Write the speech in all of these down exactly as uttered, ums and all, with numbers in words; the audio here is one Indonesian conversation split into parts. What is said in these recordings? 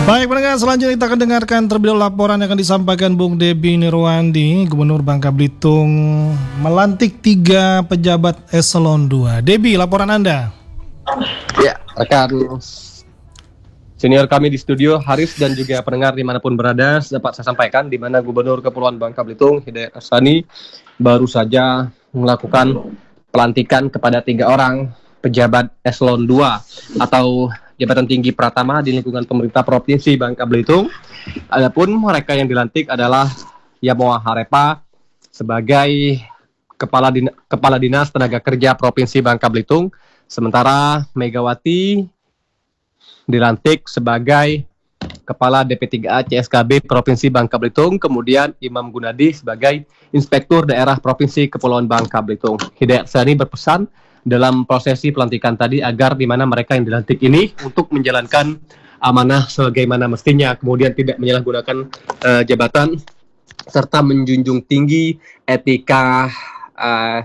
Baik pendengar, selanjutnya kita akan dengarkan terlebih dahulu laporan yang akan disampaikan Bung Debi Nirwandi, Gubernur Bangka Belitung melantik tiga pejabat eselon dua. Debi, laporan Anda. Ya, rekan senior kami di studio, Haris dan juga pendengar dimanapun berada, dapat saya sampaikan di mana Gubernur Kepulauan Bangka Belitung, Hidayat Hassani, baru saja melakukan pelantikan kepada tiga orang pejabat eselon dua atau jabatan tinggi pratama di lingkungan pemerintah Provinsi Bangka Belitung. Adapun mereka yang dilantik adalah Yamoa Harepa sebagai Kepala, Din- Kepala Dinas Tenaga Kerja Provinsi Bangka Belitung, sementara Megawati dilantik sebagai Kepala D P tiga A C S K B Provinsi Bangka Belitung, kemudian Imam Gunadi sebagai Inspektur Daerah Provinsi Kepulauan Bangka Belitung. Hidayat Hassani berpesan dalam prosesi pelantikan tadi agar di mana mereka yang dilantik ini untuk menjalankan amanah sebagaimana mestinya, kemudian tidak menyalahgunakan uh, jabatan serta menjunjung tinggi etika, uh,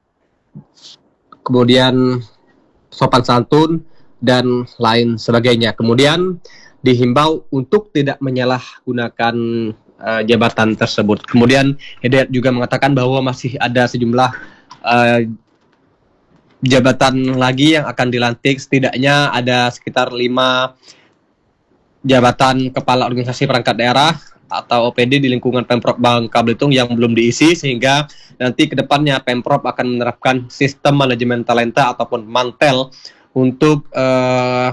kemudian sopan santun dan lain sebagainya. Kemudian dihimbau untuk tidak menyalahgunakan uh, jabatan tersebut. Kemudian Hidayat juga mengatakan bahwa masih ada sejumlah uh, jabatan lagi yang akan dilantik, setidaknya ada sekitar lima jabatan kepala organisasi perangkat daerah atau O P D di lingkungan Pemprov Bangka Belitung yang belum diisi, sehingga nanti ke depannya Pemprov akan menerapkan sistem manajemen talenta ataupun mantel untuk uh,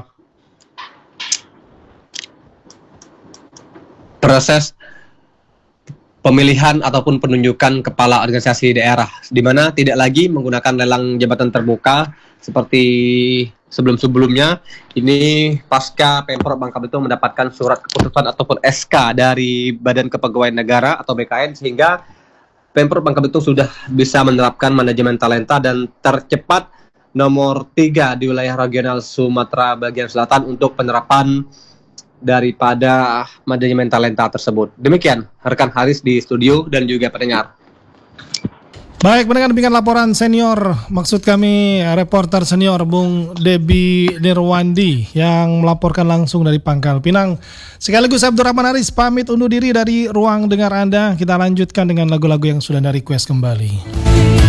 proses pemilihan ataupun penunjukan kepala organisasi daerah, di mana tidak lagi menggunakan lelang jabatan terbuka seperti sebelum-sebelumnya. Ini pasca Pemprov Bangka Belitung mendapatkan surat keputusan ataupun S K dari Badan Kepegawaian Negara atau B K N, sehingga Pemprov Bangka Belitung sudah bisa menerapkan manajemen talenta dan tercepat nomor tiga di wilayah regional Sumatera bagian selatan untuk penerapan daripada manajemen talenta tersebut. Demikian rekan Haris di studio dan juga pendengar. Baik pendengar, demikian laporan senior, maksud kami reporter senior Bung Debi Nirwandi yang melaporkan langsung dari Pangkal Pinang. Sekaligus Abdurrahman Haris pamit undur diri dari ruang dengar Anda. Kita lanjutkan dengan lagu-lagu yang sudah dari request kembali.